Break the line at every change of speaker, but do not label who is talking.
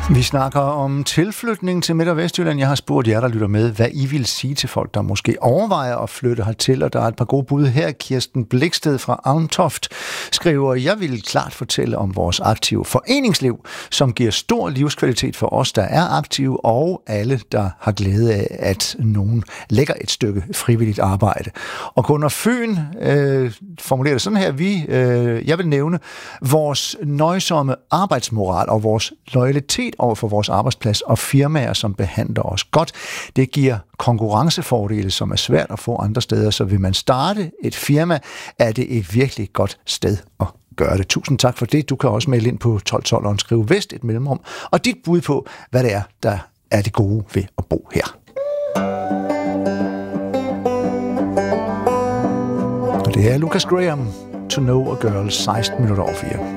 Vi snakker om tilflytning til Midt- og Vestjylland. Jeg har spurgt jer, der lytter med, hvad I vil sige til folk, der måske overvejer at flytte hertil, og der er et par gode bud her. Kirsten Bliksted fra Avntoft skriver, jeg vil klart fortælle om vores aktive foreningsliv, som giver stor livskvalitet for os, der er aktive, og alle, der har glæde af, at nogen lægger et stykke frivilligt arbejde. Og Gunnar Fyn formulerer det sådan her, jeg vil nævne vores nøjsomme arbejdsmoral og vores loyalitet over for vores arbejdsplads og firmaer, som behandler os godt. Det giver konkurrencefordele, som er svært at få andre steder, så vil man starte et firma, er det et virkelig godt sted at gøre det. Tusind tak for det. Du kan også melde ind på 1212 og skrive Vest et mellemrum, og dit bud på, hvad det er, der er det gode ved at bo her. Og det er Lucas Graham, To Know a Girl, 16 minutter over 4.